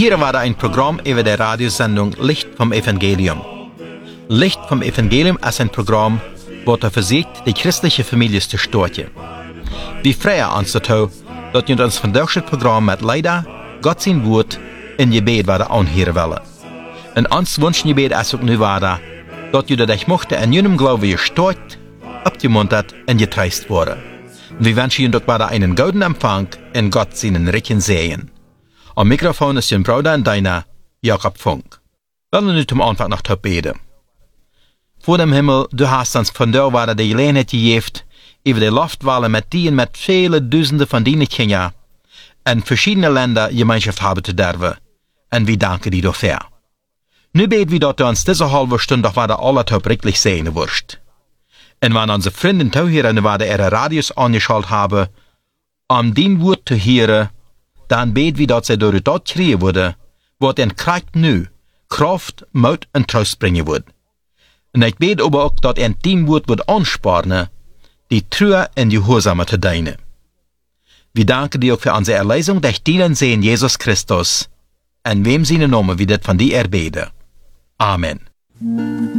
Hier war da ein Programm über der Radiosendung Licht vom Evangelium. Licht vom Evangelium ist ein Programm, wo er versucht, die christliche Familie zu stärken. Wir freuen uns dazu, dass wir uns von diesem Programm mit leider Gott sein Wort in Gebet werden anhören wollen. Und uns wünschen Gebet ist auch nu weiter, dass wir dich mochten in jenem Glaube gestärkt, abgemuntert und getreist worden. Und wir wünschen Ihnen doch weiter einen guten Empfang in Gott seinen reichen Segen. Am Mikrofon ist Ihr Bruder und deiner Jakob Funk. Wollen wir nun zum Anfang noch beten. Vor dem Himmel, du hast uns von der weiter die Gelegenheit gegeben, über die Luftwelle mit dir und mit vielen Dutzenden von deinen Kindern in verschiedene Länder Gemeinschaft haben zu dürfen. Und wir danken dir dafür. Nu beten wir, dass du uns diese halbe Stunde doch weiter alle wirklich sehen wirst. Und wenn unsere Freunde zuhören, weiter ihre Radios angeschaltet haben, dein Wort zu hören, dann beten wir, dass sie durch das kriegen würde, was den Kraft nu, Kraft, Mut und Trost bringen wird. Und ich bete aber auch, dass dein Wort wird ansparen, die Treue und die Gehorsame zu dienen. Wir danken dir auch für unsere Erlösung durch deinen Sohn Jesus Christus, in wem seine Namen wir das von dir erbeten. Amen.